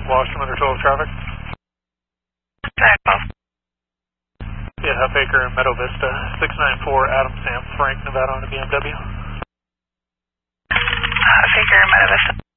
Washington under 12 traffic. Yeah, Halfacre and Meadow Vista, 694 Adam Sam Frank, Nevada on a BMW. Halfacre and Meadow Vista.